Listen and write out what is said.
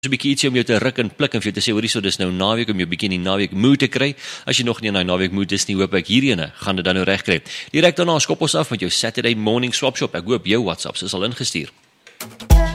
'n bietjie ietsie om jou te ruk en pluk en vir jou te sê hoor hierso dis nou naweek om jou bietjie in die naweek mood te kry. As jy nog nie in daai naweek mood is nie, hoop ek hierheen gaan dit dan nou reg kry. Direk daarna skop ons af met jou Saturday morning swap shop. Ek hoop jou WhatsApps is al ingestuur.